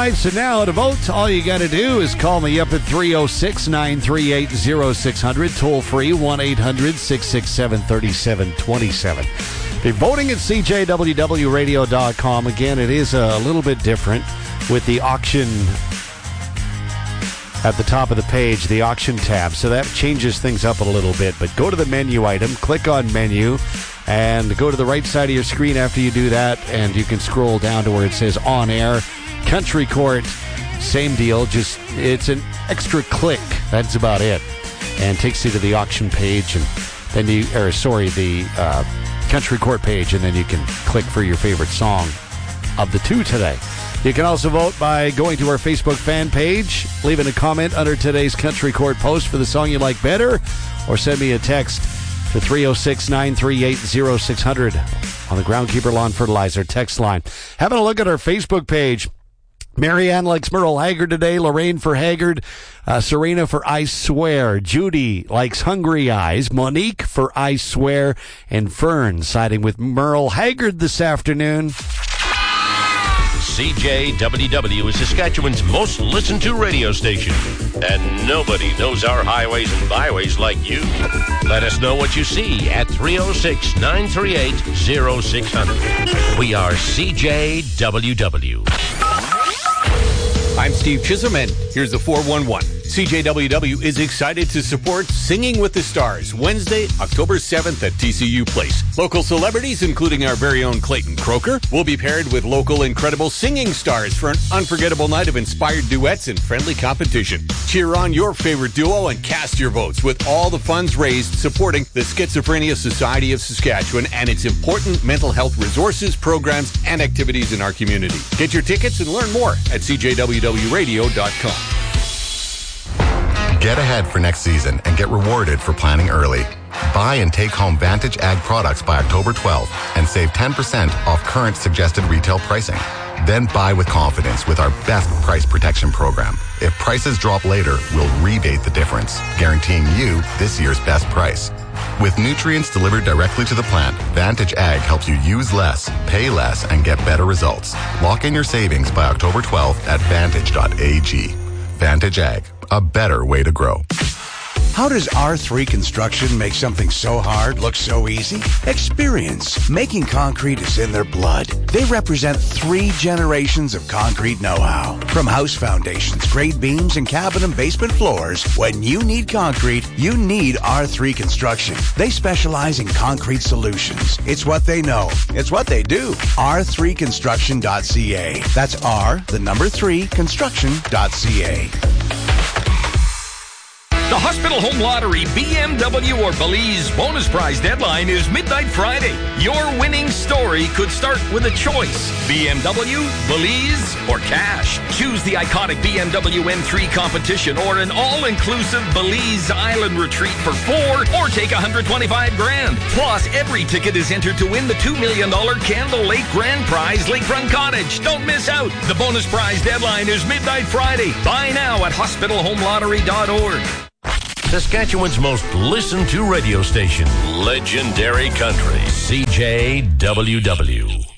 right, so now to vote, all you got to do is call me up at 306-938-0600, toll free 1-800-667-3727. Be voting at cjwwradio.com. Again, it is a little bit different with the auction at the top of the page, the auction tab. So that changes things up a little bit. But go to the menu item, click on menu, and go to the right side of your screen after you do that, and you can scroll down to where it says on air. Country Court, same deal, just it's an extra click. That's about it. And takes you to the auction page, and then the Country Court page, and then you can click for your favorite song of the two today. You can also vote by going to our Facebook fan page, leaving a comment under today's Country Court post for the song you like better, or send me a text to 306-938-0600 on the Groundkeeper Lawn Fertilizer text line. Having a look at our Facebook page. Marianne likes Merle Haggard today. Lorraine for Haggard. Serena for I Swear. Judy likes Hungry Eyes. Monique for I Swear. And Fern siding with Merle Haggard this afternoon. CJWW is Saskatchewan's most listened to radio station. And nobody knows our highways and byways like you. Let us know what you see at 306-938-0600. We are CJWW. I'm Steve Chisholm, and here's the 411. CJWW is excited to support Singing with the Stars, Wednesday, October 7th at TCU Place. Local celebrities, including our very own Clayton Croker, will be paired with local incredible singing stars for an unforgettable night of inspired duets and friendly competition. Cheer on your favorite duo and cast your votes with all the funds raised supporting the Schizophrenia Society of Saskatchewan and its important mental health resources, programs, and activities in our community. Get your tickets and learn more at cjwwradio.com. Get ahead for next season and get rewarded for planning early. Buy and take home Vantage Ag products by October 12th and save 10% off current suggested retail pricing. Then buy with confidence with our best price protection program. If prices drop later, we'll rebate the difference, guaranteeing you this year's best price. With nutrients delivered directly to the plant, Vantage Ag helps you use less, pay less, and get better results. Lock in your savings by October 12th at vantage.ag. Vantage Ag, a better way to grow. How does R3 Construction make something so hard look so easy? Experience. Making concrete is in their blood. They represent 3 generations of concrete know-how. From house foundations, grade beams, and cabin and basement floors, when you need concrete, you need R3 Construction. They specialize in concrete solutions. It's what they know. It's what they do. R3construction.ca. That's R3 construction.ca. The Hospital Home Lottery BMW or Belize bonus prize deadline is midnight Friday. Your winning story could start with a choice. BMW, Belize, or cash. Choose the iconic BMW M3 competition or an all-inclusive Belize Island retreat for 4 or take $125,000. Plus, every ticket is entered to win the $2 million Candle Lake Grand Prize Lakefront Cottage. Don't miss out. The bonus prize deadline is midnight Friday. Buy now at hospitalhomelottery.org. Saskatchewan's most listened to radio station, Legendary Country, CJWW.